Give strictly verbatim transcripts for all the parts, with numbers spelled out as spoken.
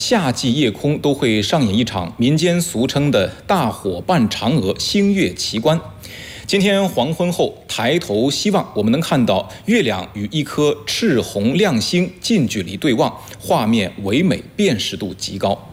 夏季夜空都会上演一场民间俗称的大火伴嫦娥星月奇观。今天黄昏后抬头希望，我们能看到月亮与一颗赤红亮星近距离对望，画面唯美，辨识度极高。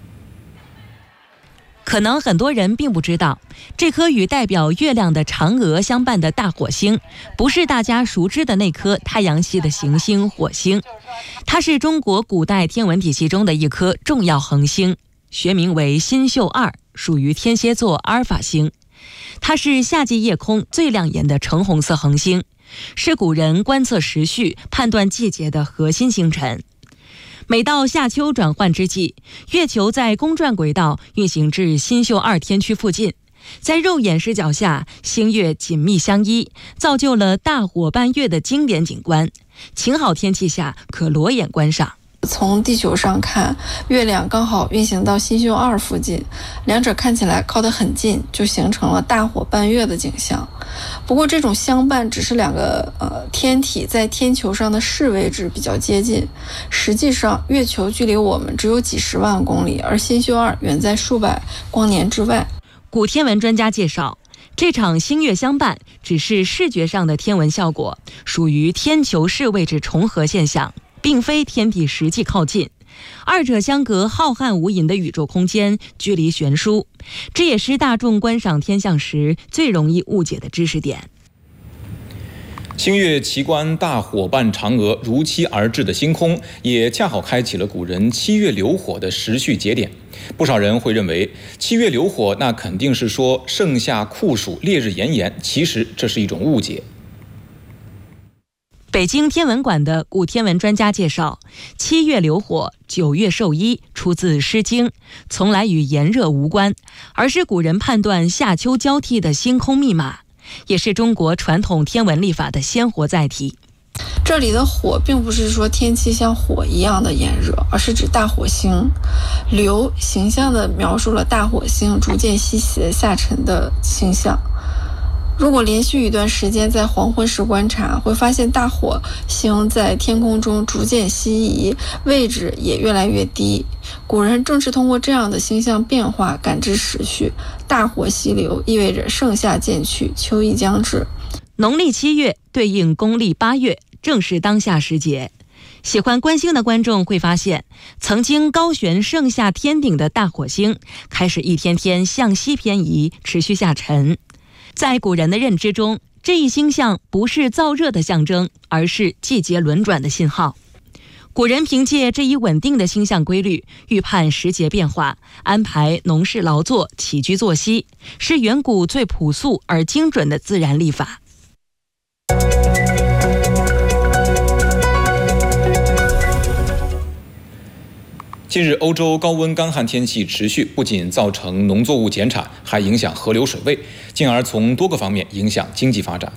可能很多人并不知道，这颗与代表月亮的嫦娥相伴的大火星，不是大家熟知的那颗太阳系的行星火星，它是中国古代天文体系中的一颗重要恒星，学名为新宿二，属于天蝎座阿尔法星。它是夏季夜空最亮眼的橙红色恒星，是古人观测时序、判断季节的核心星辰。每到夏秋转换之际，月球在公转轨道运行至新宿二天区附近，在肉眼视角下，星月紧密相依，造就了大火伴月的经典景观。晴好天气下可裸眼观赏。 从地球上看，月亮刚好运行到新宿二附近，两者看起来靠得很近，就形成了大火伴月的景象。不过这种相伴只是两个呃天体在天球上的视位置比较接近，实际上月球距离我们只有几十万公里，而新宿二远在数百光年之外。 古天文专家介绍，这场星月相伴只是视觉上的天文效果，属于天球视位置重合现象，并非天体实际靠近，二者相隔浩瀚无垠的宇宙空间，距离悬殊，这也是大众观赏天象时最容易误解的知识点。 星月奇观大火伴嫦娥如期而至的星空，也恰好开启了古人七月流火的时序节点。不少人会认为七月流火那肯定是说盛夏酷暑烈日炎炎，其实这是一种误解。 北京天文馆的古天文专家介绍，七月流火，九月授衣出自《诗经》，从来与炎热无关，而是古人判断夏秋交替的星空密码，也是中国传统天文历法的鲜活载体。 这里的火并不是说天气像火一样的炎热，而是指大火星。流形象地描述了大火星逐渐西斜下沉的星象。如果连续一段时间在黄昏时观察，会发现大火星在天空中逐渐西移，位置也越来越低。古人正是通过这样的星象变化感知时序，大火西流意味着盛夏渐去，秋意将至。 农历七月对应公历八月，正是当下时节。喜欢观星的观众会发现，曾经高悬盛夏天顶的大火星，开始一天天向西偏移，持续下沉。在古人的认知中，这一星象不是燥热的象征，而是季节轮转的信号。古人凭借这一稳定的星象规律，预判时节变化，安排农事劳作、起居作息，是远古最朴素而精准的自然历法。 近日，欧洲高温干旱天气持续，不仅造成农作物减产，还影响河流水位，进而从多个方面影响经济发展。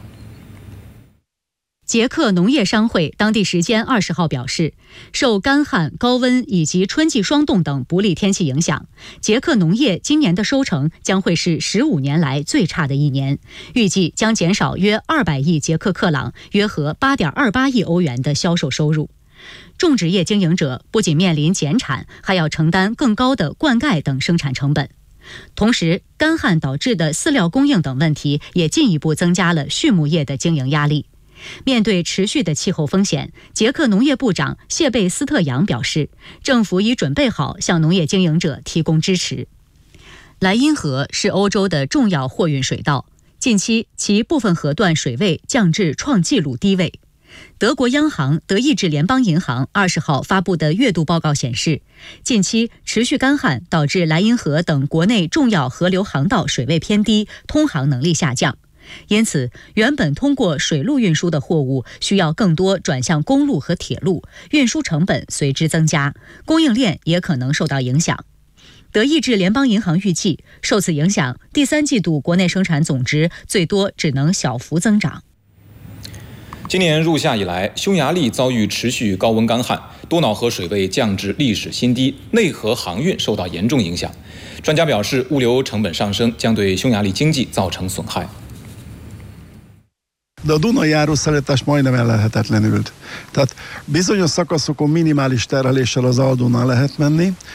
捷克农业商会当地时间二十号表示，受干旱、高温以及春季霜冻等不利天气影响，捷克农业今年的收成将会是十五年来最差的一年，预计将减少约二百亿捷克克朗，约合八点二八亿欧元的销售收入。种植业经营者不仅面临减产，还要承担更高的灌溉等生产成本。同时，干旱导致的饲料供应等问题也进一步增加了畜牧业的经营压力。面对持续的气候风险，捷克农业部长谢贝斯特扬表示，政府已准备好向农业经营者提供支持。莱茵河是欧洲的重要货运水道，近期其部分河段水位降至创纪录低位。德国央行德意志联邦银行二十号发布的月度报告显示，近期持续干旱导致莱茵河等国内重要河流航道水位偏低，通航能力下降。因此，原本通过水路运输的货物需要更多转向公路和铁路，运输成本随之增加，供应链也可能受到影响。德意志联邦银行预计，受此影响，第三季度国内生产总值最多只能小幅增长。 今年入夏以来，匈牙利遭遇持续高温干旱，多瑙河水位降至历史新低，内河航运受到严重影响。专家表示，物流成本上升将对匈牙利经济造成损害。 de a Dunai áruszállítás majdnem ellehetetlenült. Tehát bizonyos szakaszokon minimális terheléssel az Aldunnal lehet menni,